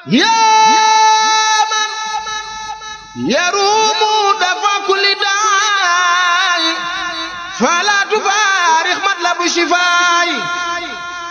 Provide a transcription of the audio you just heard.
yaa man yaruumu dafa kulli daay falaa tufaarix matlabu shifaay